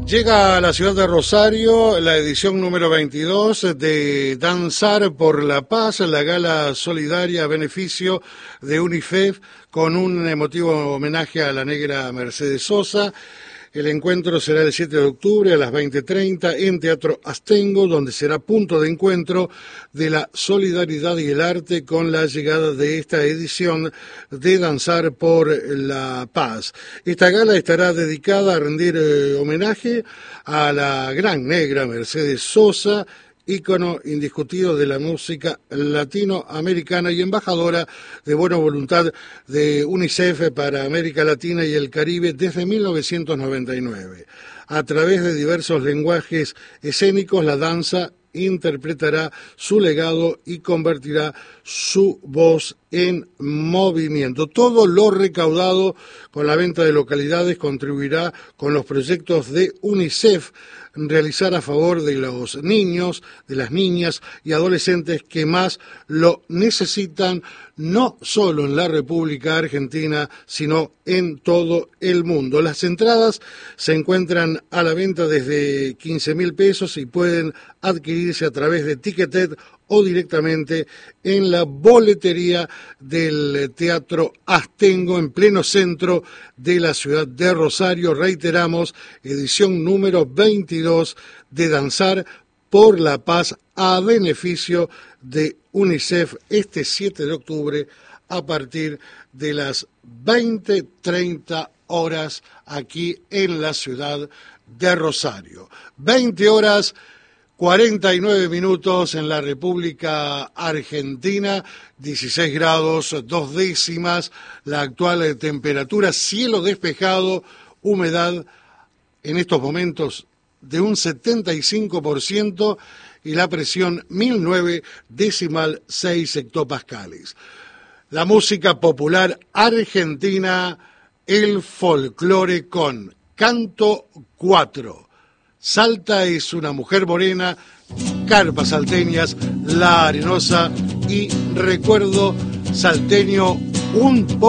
Llega a la ciudad de Rosario la edición número 22 de Danzar por la Paz, la gala solidaria a beneficio de UNICEF con un emotivo homenaje a la negra Mercedes Sosa. El encuentro será el 7 de octubre a las 20:30 en Teatro Astengo, donde será punto de encuentro de la solidaridad y el arte con la llegada de esta edición de Danzar por la Paz. Esta gala estará dedicada a rendir homenaje a la gran negra Mercedes Sosa, ícono indiscutido de la música latinoamericana y embajadora de buena voluntad de UNICEF para América Latina y el Caribe desde 1999. A través de diversos lenguajes escénicos, la danza interpretará su legado y convertirá su voz en movimiento. Todo lo recaudado con la venta de localidades contribuirá con los proyectos de UNICEF realizar a favor de los niños, de las niñas y adolescentes que más lo necesitan, no solo en la República Argentina, sino en todo el mundo. Las entradas se encuentran a la venta desde 15.000 pesos y pueden adquirirse a través de Ticketed o directamente en la boletería del Teatro Astengo, en pleno centro de la ciudad de Rosario. Reiteramos, edición número 22 de Danzar por la Paz a beneficio de UNICEF este 7 de octubre a partir de las 20:30 horas aquí en la ciudad de Rosario. 20 horas 49 minutos en la República Argentina, 16 grados 2 décimas, la actual temperatura, cielo despejado, humedad en estos momentos de un 75% y la presión 1009,6 hectopascales. La música popular argentina, el folclore con Canto 4. Salta es una mujer morena, carpas salteñas, La Arenosa y Recuerdo Salteño, un